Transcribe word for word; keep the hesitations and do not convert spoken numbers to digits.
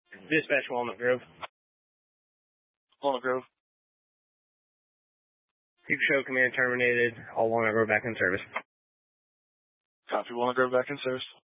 Dispatch Walnut Grove. Walnut Grove. Keep show command terminated. All Walnut Grove back in service. Copy. Walnut Grove back in service.